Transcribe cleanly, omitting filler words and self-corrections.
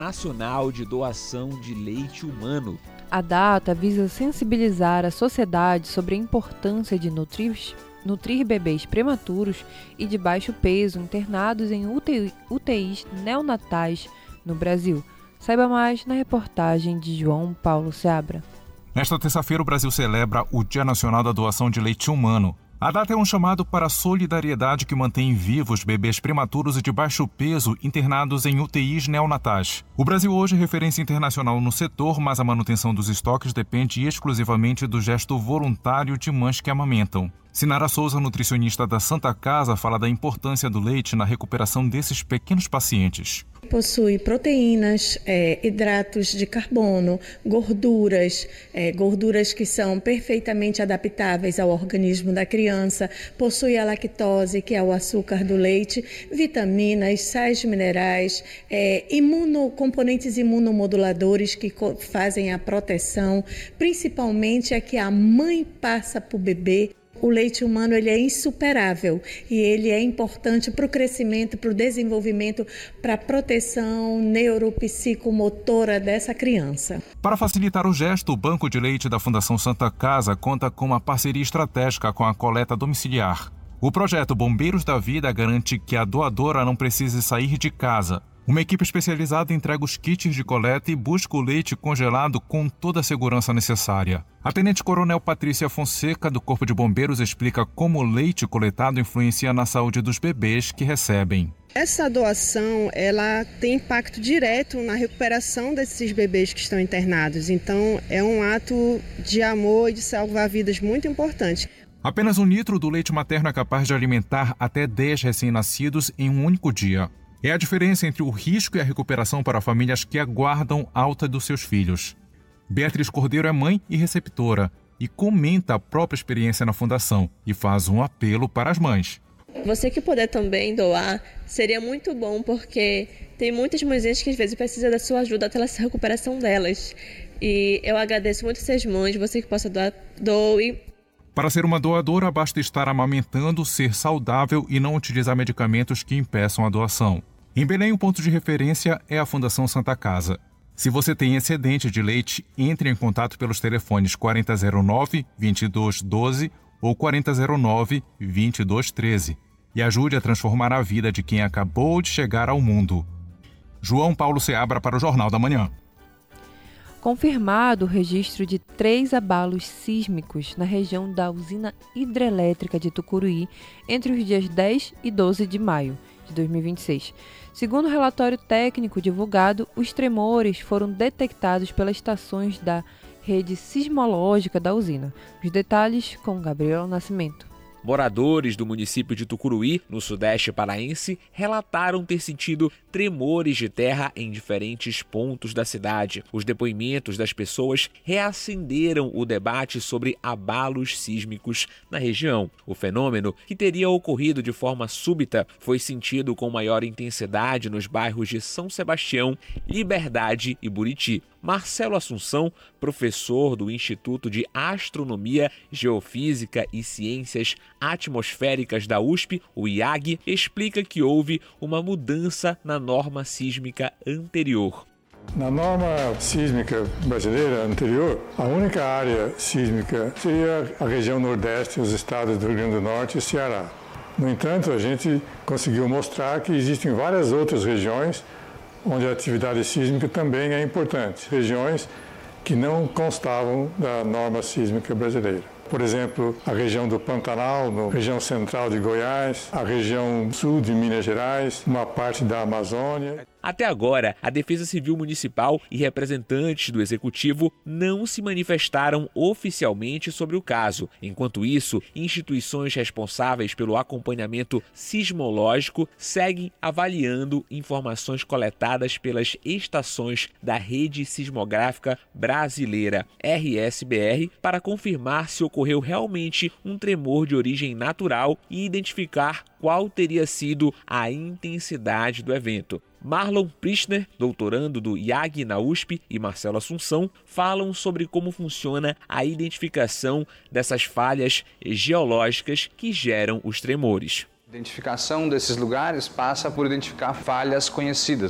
Nacional de Doação de Leite Humano. A data visa sensibilizar a sociedade sobre a importância de nutrir bebês prematuros e de baixo peso internados em UTIs neonatais no Brasil. Saiba mais na reportagem de João Paulo Seabra. Nesta terça-feira, o Brasil celebra o Dia Nacional da Doação de Leite Humano. A data é um chamado para a solidariedade que mantém vivos bebês prematuros e de baixo peso internados em UTIs neonatais. O Brasil hoje é referência internacional no setor, mas a manutenção dos estoques depende exclusivamente do gesto voluntário de mães que amamentam. Sinara Souza, nutricionista da Santa Casa, fala da importância do leite na recuperação desses pequenos pacientes. Possui proteínas, hidratos de carbono, gorduras que são perfeitamente adaptáveis ao organismo da criança, possui a lactose, que é o açúcar do leite, vitaminas, sais minerais, componentes imunomoduladores que fazem a proteção, principalmente a que a mãe passa para o bebê. O leite humano ele é insuperável e ele é importante para o crescimento, para o desenvolvimento, para a proteção neuropsicomotora dessa criança. Para facilitar o gesto, o Banco de Leite da Fundação Santa Casa conta com uma parceria estratégica com a coleta domiciliar. O projeto Bombeiros da Vida garante que a doadora não precise sair de casa. Uma equipe especializada entrega os kits de coleta e busca o leite congelado com toda a segurança necessária. A tenente-coronel Patrícia Fonseca, do Corpo de Bombeiros, explica como o leite coletado influencia na saúde dos bebês que recebem. Essa doação, ela tem impacto direto na recuperação desses bebês que estão internados. Então, é um ato de amor e de salvar vidas muito importante. Apenas 1 litro do leite materno é capaz de alimentar até 10 recém-nascidos em um único dia. É a diferença entre o risco e a recuperação para famílias que aguardam alta dos seus filhos. Beatriz Cordeiro é mãe e receptora e comenta a própria experiência na fundação e faz um apelo para as mães. Você que puder também doar, seria muito bom, porque tem muitas mães que às vezes precisam da sua ajuda até essa recuperação delas. E eu agradeço muito essas mães, você que possa doar, doe. Para ser uma doadora, basta estar amamentando, ser saudável e não utilizar medicamentos que impeçam a doação. Em Belém, o ponto de referência é a Fundação Santa Casa. Se você tem excedente de leite, entre em contato pelos telefones 4009-2212 ou 4009-2213 e ajude a transformar a vida de quem acabou de chegar ao mundo. João Paulo Seabra para o Jornal da Manhã. Confirmado o registro de 3 abalos sísmicos na região da usina hidrelétrica de Tucuruí entre os dias 10 e 12 de maio de 2026. Segundo o relatório técnico divulgado, os tremores foram detectados pelas estações da rede sismológica da usina. Os detalhes com Gabriel Nascimento. Moradores do município de Tucuruí, no sudeste paraense, relataram ter sentido tremores de terra em diferentes pontos da cidade. Os depoimentos das pessoas reacenderam o debate sobre abalos sísmicos na região. O fenômeno, que teria ocorrido de forma súbita, foi sentido com maior intensidade nos bairros de São Sebastião, Liberdade e Buriti. Marcelo Assunção, professor do Instituto de Astronomia, Geofísica e Ciências Atmosféricas da USP, o IAG, explica que houve uma mudança na norma sísmica anterior. Na norma sísmica brasileira anterior, a única área sísmica seria a região nordeste, os estados do Rio Grande do Norte e Ceará. No entanto, a gente conseguiu mostrar que existem várias outras regiões onde a atividade sísmica também é importante, regiões que não constavam da norma sísmica brasileira. Por exemplo, a região do Pantanal, a região central de Goiás, a região sul de Minas Gerais, uma parte da Amazônia. Até agora, a Defesa Civil Municipal e representantes do Executivo não se manifestaram oficialmente sobre o caso. Enquanto isso, instituições responsáveis pelo acompanhamento sismológico seguem avaliando informações coletadas pelas estações da Rede Sismográfica Brasileira, RSBR, para confirmar se ocorreu realmente um tremor de origem natural e identificar qual teria sido a intensidade do evento. Marlon Prischner, doutorando do IAG na USP, e Marcelo Assunção falam sobre como funciona a identificação dessas falhas geológicas que geram os tremores. A identificação desses lugares passa por identificar falhas conhecidas.